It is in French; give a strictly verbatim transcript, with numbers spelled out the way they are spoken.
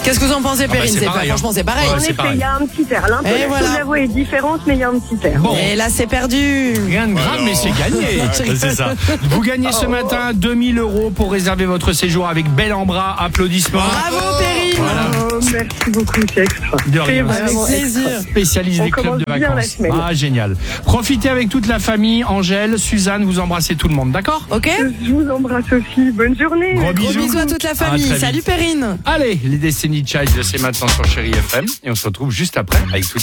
Qu'est-ce que vous en pensez, Ah bah, Perrine? c'est C'est pareil, pas, franchement, c'est pareil. Ouais, En c'est effet, pareil. il y a un petit air. L'intonation Et voilà. de la voix est différente, mais il y a un petit air. Bon. Et là, c'est perdu. Rien de grave, mais c'est gagné. C'est ça. Vous gagnez ce matin deux mille euros pour réserver votre séjour avec Bel en Bras. Applaudissements. Bravo, Perrine. Oh, merci beaucoup, c'est extra. De rien. C'est vraiment Avec plaisir. extra. Spécialiste On des clubs commence de bien la vacances. semaine. Ah, génial. Profitez avec toute la famille. Angèle, Suzanne, vous embrassez tout le monde, d'accord? Ok? Je vous embrasse aussi. Bonne journée. Gros Gros bisous. bisous à toute la À famille. très vite. Salut, Perrine. Allez, les Destiny Child, c'est maintenant sur Chérie F M. Et on se retrouve juste après avec toute